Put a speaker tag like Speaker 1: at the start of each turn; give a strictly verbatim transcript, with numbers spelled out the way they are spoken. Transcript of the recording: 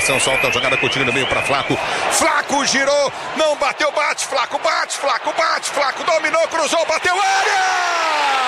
Speaker 1: marcação, solta a jogada, Coutinho no meio para Flaco. Flaco girou, não bateu, bate, Flaco bate, Flaco bate, Flaco dominou, cruzou, bateu, área!